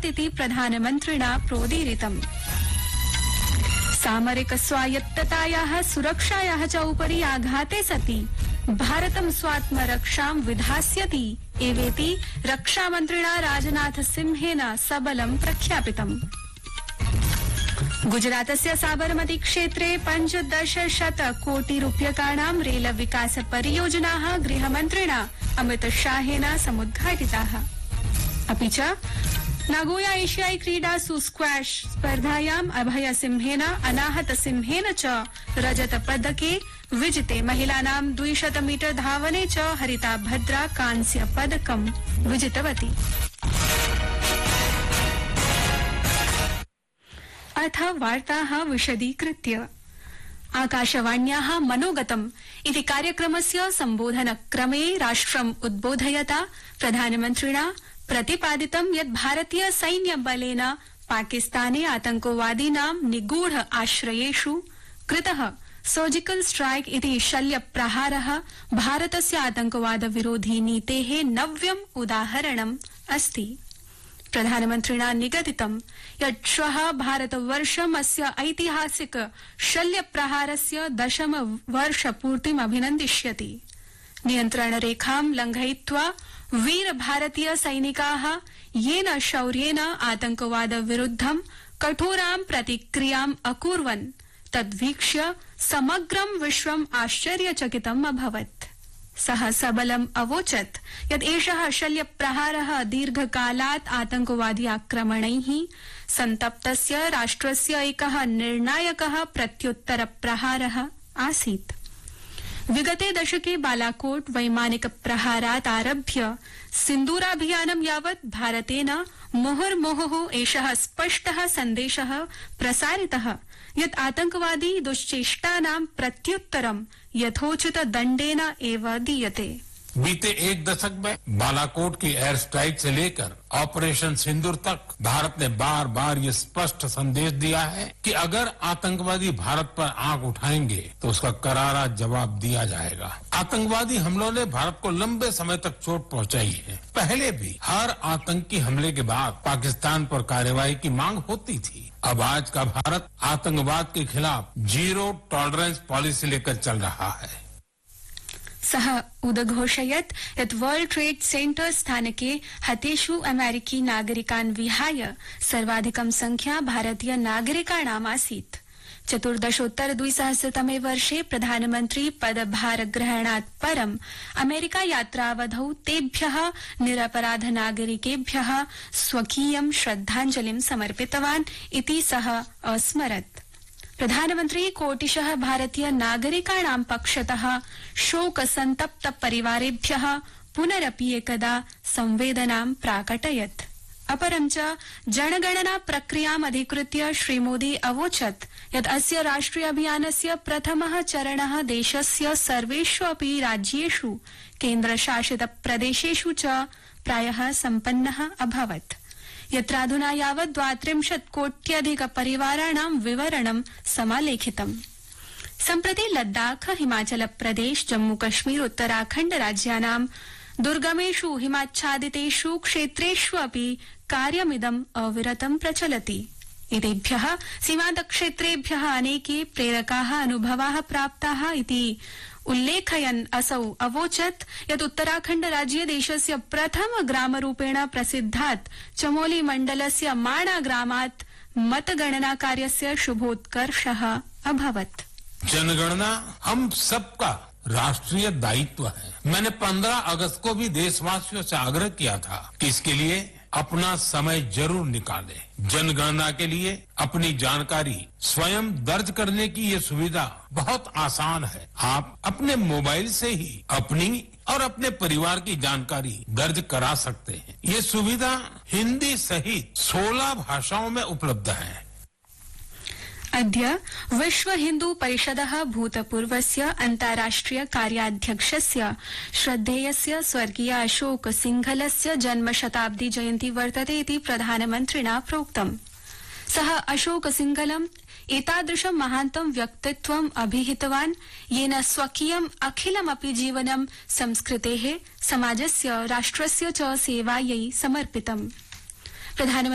इति प्रधानमन्त्रिणा प्रोदीरितम्। सामरिक स्वायत्ततायाः सुरक्षायाः च उपरि आघाते सति भारतं स्वात्मरक्षां विधास्यति एवेति रक्षामन्त्रिणा राजनाथ सिंहेन सबलं प्रख्यापितम्। गुजरातस्य साबरमती क्षेत्रे 1500 कोटि रूप्यकाणां रेल विकास परियोजनाः गृहमन्त्रिणा अमित शाहेन समुद्घाटिताः। अपि च नागोया एशियाई क्रीडासु स्क्वैश स्पर्धायाम् अभय सिंहेन अनाहत सिंहेन च रजत पदके विजिते। महिलानां 200 मीटर धावने च हरिता भद्रा कांस्य पदकं विजितवती। अथ वार्ताः विशदीकृत्य। आकाशवाण्याः मनोगतम् इति कार्यक्रमस्य सम्बोधनक्रमे राष्ट्रम् उद्बोधयता प्रधानमन्त्रिणा प्रतिपादितं यत् भारतीय सैन्यबलेन पाकिस्ताने आतंकवादीनां निगूढ आश्रयेषु कृतः सर्जिकल स्ट्राइक इति शल्यप्रहारः भारतस्य आतंकवाद विरोधी नीतेः नव्यम् उदाहरणम् अस्ति। प्रधानमन्त्रिणा निगदितं यत् श्वः भारतवर्षम् अस्य ऐतिहासिक शल्यप्रहारस्य 10 वर्षपूर्तिम् अभिनन्दिष्यति। नियन्त्रणरेखां लङ्घयित्वा वीर भारतीय सैनिकाः येन शौर्येण आतंकवाद विरुद्धं कठोरां प्रतिक्रियाम् अकुर्वन् तद्वीक्ष्य समग्रं विश्वम् आश्चर्यचकितम् अभवत्। सः सबलम् अवोचत् यत् एषः शल्यप्रहारः दीर्घकालात् आतंकवादी आक्रमणैः सन्तप्तस्य राष्ट्रस्य एकः निर्णायकः प्रत्युत्तरप्रहारः आसीत्। विगते दशके बालाकोट वैमानिक प्रहारात् आरभ्य सिन्दूराभियानं यावत् भारतेन मुहुर्मुहुः एषः स्पष्टः सन्देशः प्रसारितः यत् आतंकवादी दुश्चेष्टानां प्रत्युत्तरं यथोचित दण्डेन एव दीयते। बीते एक दशक में बालाकोट की एयर स्ट्राइक से लेकर ऑपरेशन सिंदूर तक भारत ने बार बार ये स्पष्ट संदेश दिया है कि अगर आतंकवादी भारत पर आंख उठाएंगे तो उसका करारा जवाब दिया जाएगा। आतंकवादी हमलों ने भारत को लंबे समय तक चोट पहुंचाई है। पहले भी हर आतंकी हमले के बाद पाकिस्तान पर कार्रवाई की मांग होती थी। अब आज का भारत आतंकवाद के खिलाफ जीरो टॉलरेंस पॉलिसी लेकर चल रहा है। सः उदघोषयत् यत् वर्ल्ड ट्रेड सेंटर स्थानके हतेषु अमेरिकी नागरिकान् विहाय सर्वाधिकं संख्या भारतीय नागरिकाणाम् आसीत्। 14-2000 वर्षे प्रधानमन्त्री पदभार ग्रहणात् परम् अमेरिका यात्रावधौ तेभ्यः निरपराध नागरिकेभ्यः स्वकीयं श्रद्धाञ्जलिं समर्पितवान् इति सः अस्मरत्। प्रधानमन्त्री कोटिशः भारतीय नागरिकाणां पक्षतः शोक संतप्त परिवारेभ्यः पुनरपि एकदा संवेदनां प्राकटयत्। अपरं च जनगणना प्रक्रियाम् अधिकृत्य श्रीमोदी अवोचत् यत् अस्य राष्ट्रिय अभियानस्य प्रथमः चरणः देशस्य सर्वेषु अपि राज्येषु केन्द्रशासित प्रदेशेषु च प्रायः सम्पन्नः अभवत्। यत्राधुना यावत् 32 कोट्यधिक परिवाराणां विवरणं समालेखितम्। सम्प्रति लद्दाख, हिमाचल प्रदेश, जम्मू कश्मीर, उत्तराखण्ड राज्यानां दुर्गमेषु हिमाच्छादितेषु क्षेत्रेषु अपि कार्यमिदम् अविरतं प्रचलति। एतेभ्यः सीमान्तक्षेत्रेभ्यः अनेके प्रेरकाः अनुभवाः प्राप्ताः इति उल्लेखयन् असौ अवोचत् यत् उत्तराखण्ड राज्ये देशस्य प्रथम ग्रामरूपेण प्रसिद्धात् चमोली मण्डलस्य माणा ग्रामात् मतगणना कार्यस्य शुभोत्कर्षः अभवत्। जनगणना हम सबका राष्ट्रीय दायित्व है। मैंने 15 अगस्त को भी देशवासियों से आग्रह किया था कि इसके लिए अपना समय जरूर निकालें। जनगणना के लिए अपनी जानकारी स्वयं दर्ज करने की ये सुविधा बहुत आसान है। आप अपने मोबाइल से ही अपनी और अपने परिवार की जानकारी दर्ज करा सकते हैं। ये सुविधा हिंदी सहित 16 भाषाओं में उपलब्ध है। अद्य विश्व हिन्दू परिषदः भूतपूर्वस्य अन्ताराष्ट्रिय कार्याध्यक्षस्य श्रद्धेयस्य स्वर्गीय अशोक सिंघलस्य जन्मशताब्दी जयन्ती वर्तते इति प्रधानमन्त्रिणा प्रोक्तम्। सः अशोक सिंघलम् एतादृशं महान्तं व्यक्तित्वम् अभिहितवान् येन स्वकीयम् अखिलमपि जीवनं संस्कृतेः, समाजस्य, राष्ट्रस्य च सेवायै समर्पितम्।